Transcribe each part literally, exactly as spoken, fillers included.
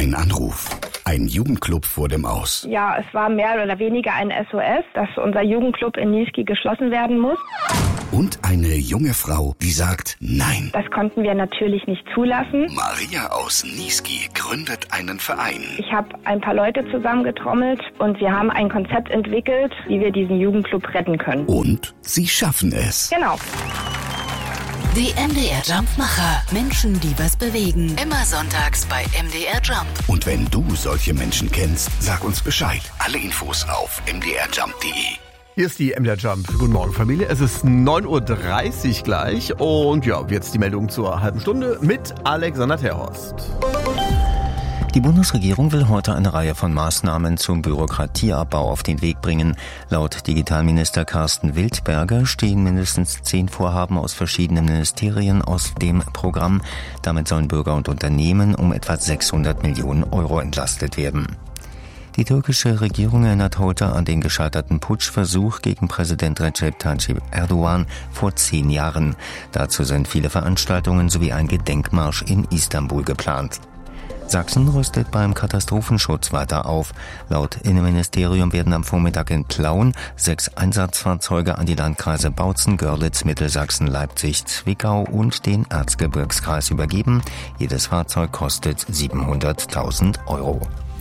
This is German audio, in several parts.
Ein Anruf. Ein Jugendclub vor dem Aus. Ja, es war mehr oder weniger ein S O S, dass unser Jugendclub in Niesky geschlossen werden muss. Und eine junge Frau, die sagt Nein. Das konnten wir natürlich nicht zulassen. Maria aus Niesky gründet einen Verein. Ich habe ein paar Leute zusammengetrommelt und wir haben ein Konzept entwickelt, wie wir diesen Jugendclub retten können. Und sie schaffen es. Genau. Die M D R Jump-Macher. Menschen, die was bewegen. Immer sonntags bei M D R Jump. Und wenn du solche Menschen kennst, sag uns Bescheid. Alle Infos auf m d r jump punkt d e. Hier ist die M D R Jump. Guten Morgen, Familie. Es ist neun Uhr dreißig gleich. Und ja, jetzt die Meldung zur halben Stunde mit Alexander Terhorst. Die Bundesregierung will heute eine Reihe von Maßnahmen zum Bürokratieabbau auf den Weg bringen. Laut Digitalminister Carsten Wildberger stehen mindestens zehn Vorhaben aus verschiedenen Ministerien aus dem Programm. Damit sollen Bürger und Unternehmen um etwa sechshundert Millionen Euro entlastet werden. Die türkische Regierung erinnert heute an den gescheiterten Putschversuch gegen Präsident Recep Tayyip Erdogan vor zehn Jahren. Dazu sind viele Veranstaltungen sowie ein Gedenkmarsch in Istanbul geplant. Sachsen rüstet beim Katastrophenschutz weiter auf. Laut Innenministerium werden am Vormittag in Plauen sechs Einsatzfahrzeuge an die Landkreise Bautzen, Görlitz, Mittelsachsen, Leipzig, Zwickau und den Erzgebirgskreis übergeben. Jedes Fahrzeug kostet siebenhunderttausend Euro.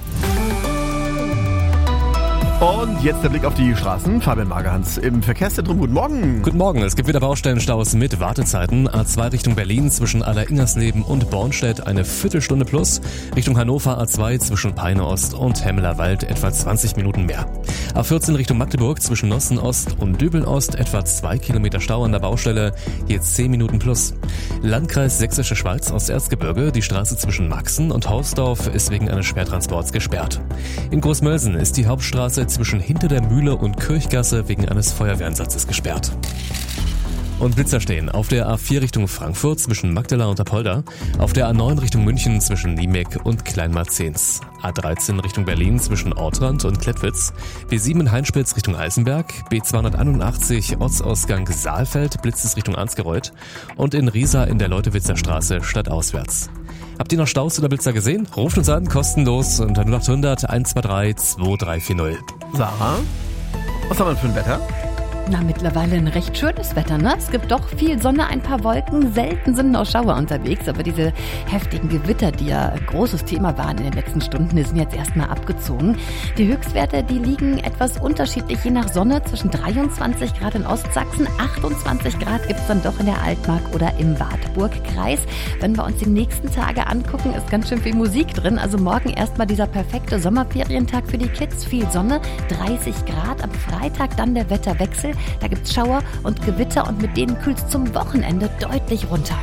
Und jetzt der Blick auf die Straßen. Fabian Magerhans im Verkehrszentrum. Guten Morgen. Guten Morgen. Es gibt wieder Baustellenstaus mit Wartezeiten. A zwei Richtung Berlin zwischen Alleringersleben und Bornstedt eine Viertelstunde plus. Richtung Hannover A zwei zwischen Peine Ost und Hemmelerwald etwa zwanzig Minuten mehr. A vierzehn Richtung Magdeburg zwischen Nossen Ost und Dübel Ost etwa zwei Kilometer Stau an der Baustelle. Jetzt zehn Minuten plus. Landkreis Sächsische Schweiz Osterzgebirge. Die Straße zwischen Maxen und Hausdorf ist wegen eines Sperrtransports gesperrt. In Großmölsen ist die Hauptstraße zwischen Hinter der Mühle und Kirchgasse wegen eines Feuerwehreinsatzes gesperrt. Und Blitzer stehen auf der A vier Richtung Frankfurt zwischen Magdala und Apolda, auf der A neun Richtung München zwischen Niemek und Kleinmarzens, A dreizehn Richtung Berlin zwischen Ortrand und Klettwitz, B sieben in Heinspitz Richtung Eisenberg, B zweihunderteinundachtzig Ortsausgang Saalfeld, Blitzes Richtung Ansgereuth und in Riesa in der Leutewitzer Straße stadtauswärts. Habt ihr noch Staus oder Blitzer gesehen? Ruft uns an, kostenlos unter null acht hundert eins zwei drei zwei drei vier null. Sarah, was haben wir für ein Wetter? Na, mittlerweile ein recht schönes Wetter, ne? Es gibt doch viel Sonne, ein paar Wolken, selten sind noch Schauer unterwegs, aber diese heftigen Gewitter, die ja ein großes Thema waren in den letzten Stunden, die sind jetzt erstmal abgezogen. Die Höchstwerte, die liegen etwas unterschiedlich je nach Sonne, zwischen dreiundzwanzig Grad in Ostsachsen, achtundzwanzig Grad gibt's dann doch in der Altmark oder im Wartburgkreis. Wenn wir uns die nächsten Tage angucken, ist ganz schön viel Musik drin, also morgen erstmal dieser perfekte Sommerferientag für die Kids, viel Sonne, dreißig Grad, am Freitag dann der Wetterwechsel. Da gibt's Schauer und Gewitter und mit denen kühlt's zum Wochenende deutlich runter.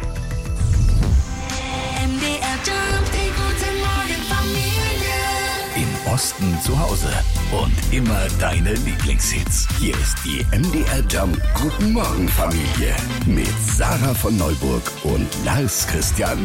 M D R Jump, die gute Morgen Familie. Im Osten zu Hause und immer deine Lieblingshits. Hier ist die M D R Jump Guten Morgen Familie mit Sarah von Neuburg und Lars Christian